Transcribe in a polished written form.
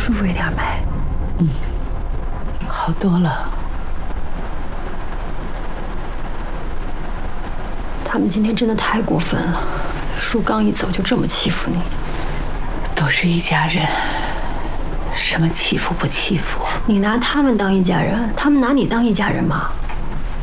舒服一点没？ 好多了。 他们今天真的太过分了，树刚一走就这么欺负你。 都是一家人，什么欺负不欺负？ 你拿他们当一家人，他们拿你当一家人吗？